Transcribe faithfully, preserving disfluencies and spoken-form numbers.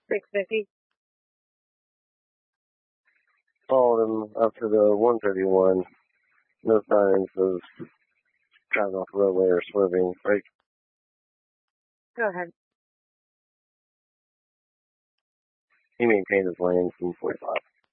six fifty. Followed him up to the one thirty-one. No signs of driving off the roadway or swerving. Right. Go ahead. He maintained his lane from forty-five.